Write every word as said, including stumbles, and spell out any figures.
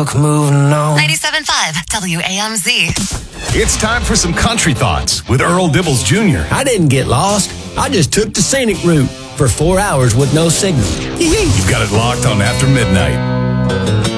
truck moving on. ninety-seven point five W A M Z. It's time for some country thoughts with Earl Dibbles Junior I didn't get lost. I just took the scenic route for four hours with no signal. You've got it locked on After Midnight.